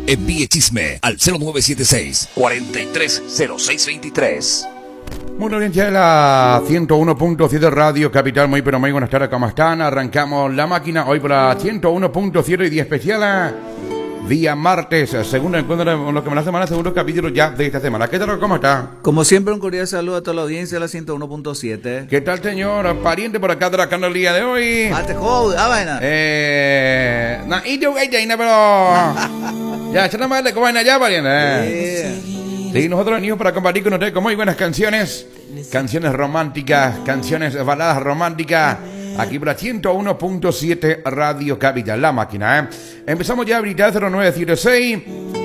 Envíe chisme al 0976-430623. Muy bien, ya la 101.7 Radio Capital, muy pero muy buenas tardes, ¿cómo están? Arrancamos la máquina hoy por la 101.0 y día especial, día martes, segundo encuentro en lo que me la semana, segundo capítulo ya de esta semana. ¿Qué tal? ¿Cómo está? Como siempre, un cordial saludo a toda la audiencia de la 101.7. ¿Qué tal, señor? Pariente por acá atracando el día de hoy. Te jodo, vaina. No, y yo, pero... ya, echando más de vaina ya, pariente. Sí, nosotros venimos para compartir con ustedes con muy buenas canciones, canciones románticas, canciones baladas románticas, aquí por la 101.7 Radio Capital, la máquina, Empezamos ya a habilitar 0976